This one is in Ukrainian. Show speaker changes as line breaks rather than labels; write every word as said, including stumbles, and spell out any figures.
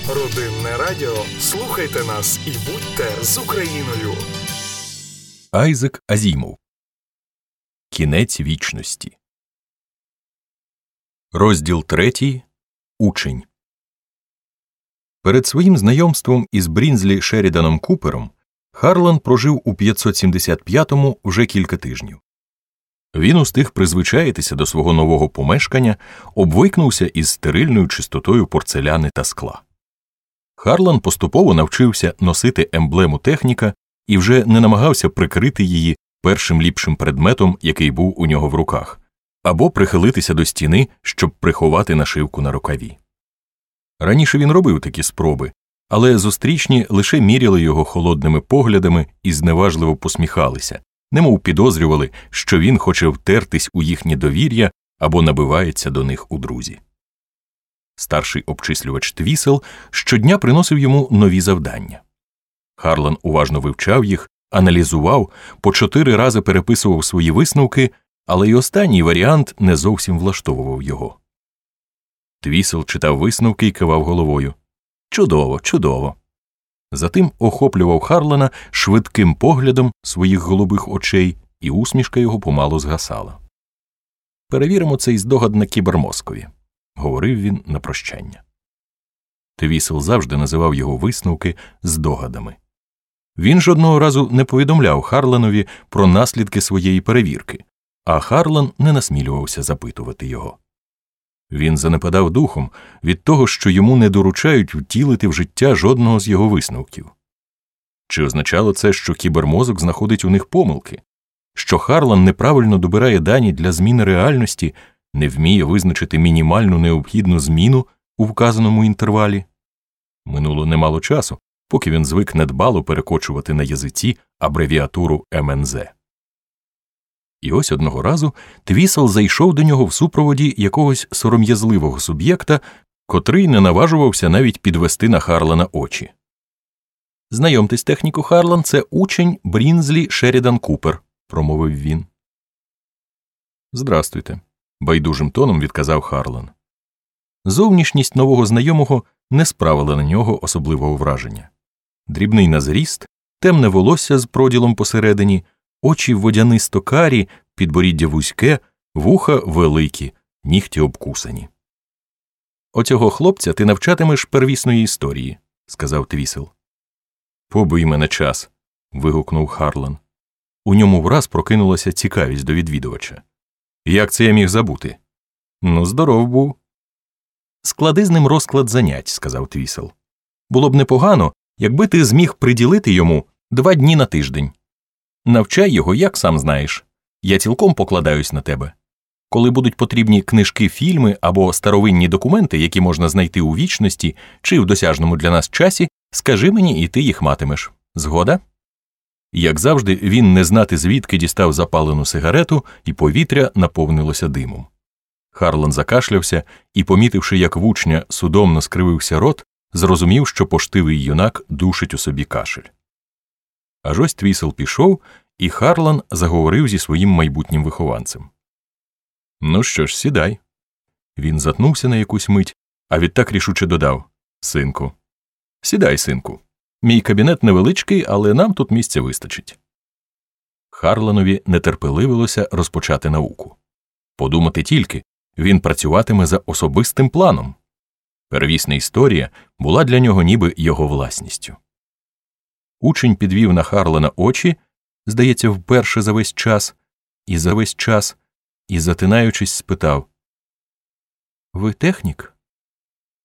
Родинне радіо. Слухайте нас і будьте з Україною.
Айзек Азімов. Кінець вічності. Розділ третій. Учень. Перед своїм знайомством із Брінзлі Шеріданом Купером Харлан прожив у п'ятсот сімдесят п'ятому вже кілька тижнів. Він устиг призвичаїтися до свого нового помешкання, обвикнувся із стерильною чистотою порцеляни та скла. Харлан поступово навчився носити емблему техніка і вже не намагався прикрити її першим ліпшим предметом, який був у нього в руках, або прихилитися до стіни, щоб приховати нашивку на рукаві. Раніше він робив такі спроби, але зустрічні лише міряли його холодними поглядами і зневажливо посміхалися, немов підозрювали, що він хоче втертись у їхнє довір'я або набивається до них у друзі. Старший обчислювач Твісел щодня приносив йому нові завдання. Харлан уважно вивчав їх, аналізував, по чотири рази переписував свої висновки, але й останній варіант не зовсім влаштовував його. Твісел читав висновки і кивав головою. Чудово, чудово. Затим охоплював Харлана швидким поглядом своїх голубих очей, і усмішка його помалу згасала. «Перевіримо цей здогад на кібермозкові», – говорив він на прощання. Твісел завжди називав його висновки здогадами. Він жодного разу не повідомляв Харланові про наслідки своєї перевірки, а Харлан не насмілювався запитувати його. Він занепадав духом від того, що йому не доручають втілити в життя жодного з його висновків. Чи означало це, що кібермозок знаходить у них помилки? Що Харлан неправильно добирає дані для зміни реальності, не вміє визначити мінімальну необхідну зміну у вказаному інтервалі? Минуло немало часу, поки він звик недбало перекочувати на язиці абревіатуру ем ен зет. І ось одного разу Твісел зайшов до нього в супроводі якогось сором'язливого суб'єкта, котрий не наважувався навіть підвести на Харлана очі. «Знайомтесь, техніку Харлан, це учень Брінзлі Шерідан Купер», – промовив він. «Здрастуйте», – байдужим тоном відказав Харлан. Зовнішність нового знайомого не справила на нього особливого враження. Дрібний на зріст, темне волосся з проділом посередині, очі водянисто-карі, підборіддя вузьке, вуха великі, нігті обкусані. «Оцього хлопця ти навчатимеш первісної історії», – сказав Твісел. «Побий мене час», – вигукнув Харлан. У ньому враз прокинулася цікавість до відвідувача. «Як це я міг забути?» «Ну, здоров був». «Склади з ним розклад занять», – сказав Твісел. «Було б непогано, якби ти зміг приділити йому два дні на тиждень. Навчай його, як сам знаєш. Я цілком покладаюсь на тебе. Коли будуть потрібні книжки, фільми або старовинні документи, які можна знайти у вічності чи в досяжному для нас часі, скажи мені, і ти їх матимеш. Згода?» Як завжди, він не знати звідки дістав запалену сигарету, і повітря наповнилося димом. Харлан закашлявся і, помітивши, як в учня судомно скривився рот, зрозумів, що поштивий юнак душить у собі кашель. Аж ось Твісел пішов, і Харлан заговорив зі своїм майбутнім вихованцем. «Ну що ж, сідай». Він затнувся на якусь мить, а відтак рішуче додав: «Синку». «Сідай, синку. Мій кабінет невеличкий, але нам тут місця вистачить». Харланові нетерпеливилося розпочати науку. Подумати тільки, він працюватиме за особистим планом. Первісна історія була для нього ніби його власністю. Учень підвів на Харлана очі, здається, вперше за весь час, і за весь час, і, затинаючись, спитав: «Ви технік?»